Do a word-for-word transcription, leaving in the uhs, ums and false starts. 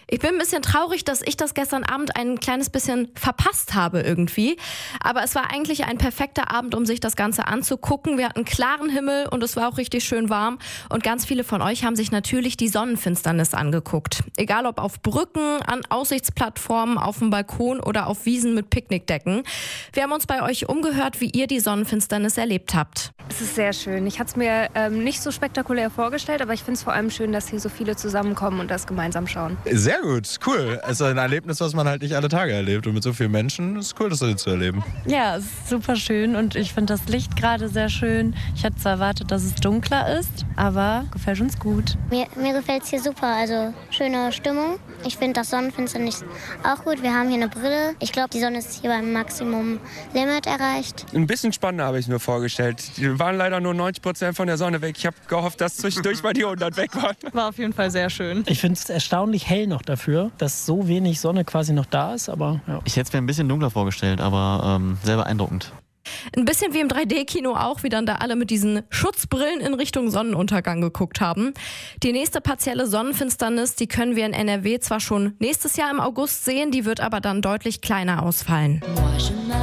Ich bin ein bisschen traurig, dass ich das gestern Abend ein kleines bisschen verpasst habe irgendwie. Aber es war eigentlich ein perfekter Abend, um sich das Ganze anzugucken. Wir hatten klaren Himmel und es war auch richtig schön warm. Und ganz viele von euch haben sich natürlich die Sonnenfinsternis angeguckt. Egal ob auf Brücken, an Aussichtsplattformen, auf dem Balkon oder auf Wiesen mit Picknickdecken. Wir haben uns bei euch umgehört, wie ihr die Sonnenfinsternis erlebt habt. Es ist sehr schön. Ich hatte es mir ähm, nicht so spektakulär vorgestellt, aber ich finde es vor allem schön, dass hier so viele zusammenkommen und das gemeinsam schauen. Sehr gut, cool. Es ist ein Erlebnis, was man halt nicht alle Tage erlebt. Und mit so vielen Menschen ist es cool, das zu erleben. Ja, es ist super schön und ich finde das Licht gerade sehr schön. Ich hatte zwar erwartet, dass es dunkler ist, aber gefällt uns gut. Mir, mir gefällt es hier super, also schöne Stimmung. Ich finde das Sonnenfinsternis auch gut. Wir haben hier eine Brille. Ich glaube, die Sonne ist hier beim Maximum-Limit erreicht. Ein bisschen spannender habe ich mir vorgestellt. Die waren leider nur neunzig Prozent von der Sonne weg. Ich habe gehofft, dass zwischendurch mal die hundert weg waren. War auf jeden Fall sehr schön. Ich finde es erstaunlich hell noch dafür, dass so wenig Sonne quasi noch da ist. Aber ja. Ich hätte es mir ein bisschen dunkler vorgestellt, aber ähm, sehr beeindruckend. Ein bisschen wie im drei D-Kino auch, wie dann da alle mit diesen Schutzbrillen in Richtung Sonnenuntergang geguckt haben. Die nächste partielle Sonnenfinsternis, die können wir in N R W zwar schon nächstes Jahr im August sehen, die wird aber dann deutlich kleiner ausfallen.